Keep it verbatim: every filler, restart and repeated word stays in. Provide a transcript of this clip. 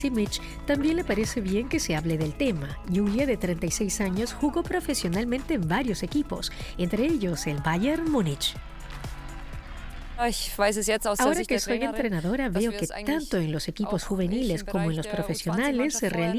Simic también le parece bien que se hable del tema. Julia, de treinta y seis años, jugó profesionalmente en varios equipos, entre ellos el Bayern Múnich. Ahora que soy entrenadora, veo que tanto en los equipos juveniles como en los profesionales se realiza